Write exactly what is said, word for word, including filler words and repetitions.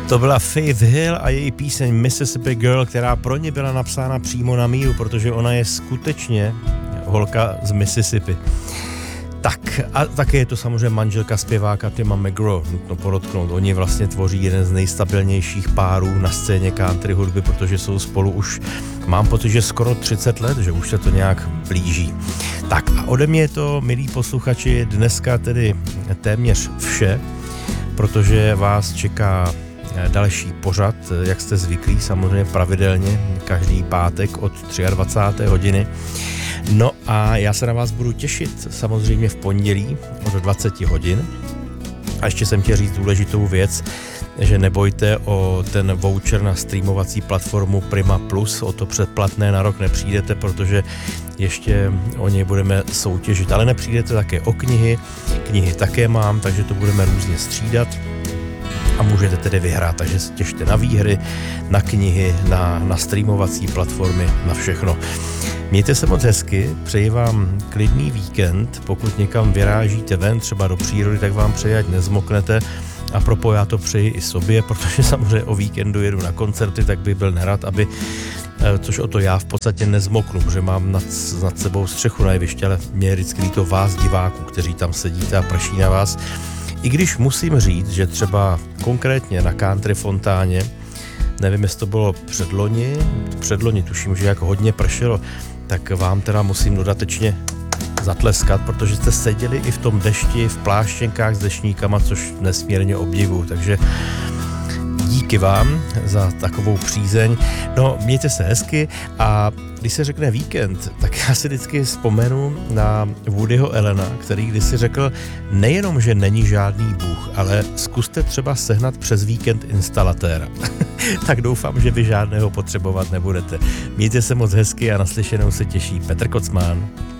To byla Faith Hill a její píseň Mississippi Girl, která pro ně byla napsána přímo na míru, protože ona je skutečně holka z Mississippi. Tak a také je to samozřejmě manželka zpěváka Tima McGraw, nutno podotknout. Oni vlastně tvoří jeden z nejstabilnějších párů na scéně country hudby, protože jsou spolu už, mám pocit, že skoro třicet let, že už se to nějak blíží. Tak a ode mě je to, milí posluchači, dneska tedy téměř vše, protože vás čeká další pořad, jak jste zvyklí, samozřejmě pravidelně, každý pátek od dvacáté třetí hodiny. No a já se na vás budu těšit samozřejmě v pondělí od dvacet hodin. A ještě jsem chtěl říct důležitou věc, že nebojte o ten voucher na streamovací platformu Prima Plus, o to předplatné na rok nepřijdete, protože ještě o něj budeme soutěžit. Ale nepřijdete také o knihy, knihy také mám, takže to budeme různě střídat. A můžete tedy vyhrát, takže se těšte na výhry, na knihy, na, na streamovací platformy, na všechno. Mějte se moc hezky, přeji vám klidný víkend, pokud někam vyrážíte ven, třeba do přírody, tak vám přeji, ať nezmoknete. A propo, já to přeji i sobě, protože samozřejmě o víkendu jedu na koncerty, tak bych byl nerad, aby, což o to já v podstatě nezmoknu, že mám nad, nad sebou střechu na jeviště, ale mě je vždycky líto vás, diváků, kteří tam sedíte a prší na vás. I když musím říct, že třeba konkrétně na Country Fontáně, nevím, jestli to bylo předloni, předloni tuším, že jak hodně pršelo, tak vám teda musím dodatečně zatleskat, protože jste seděli i v tom dešti, v pláštěnkách s deštníkama, což nesmírně obdivuju, takže díky vám za takovou přízeň. No, mějte se hezky a když se řekne víkend, tak já si vždycky vzpomenu na Woodyho Allena, který kdysi řekl, nejenom, že není žádný bůh, ale zkuste třeba sehnat přes víkend instalatéra. Tak doufám, že vy žádného potřebovat nebudete. Mějte se moc hezky a naslyšenou se těší Petr Kocman.